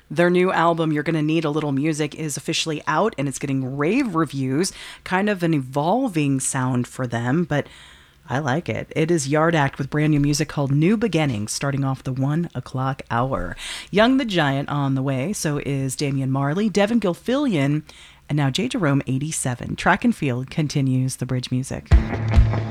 Their new album, You're Gonna Need a Little Music, is officially out and it's getting rave reviews. Kind of an evolving sound for them, but I like it. It is Yard Act with brand new music called New Beginnings, starting off the 1 o'clock hour. Young the Giant on the way, so is Damian Marley, Devin Gilfillian, and now J. Jerome 87. Track and Field continues the bridge music.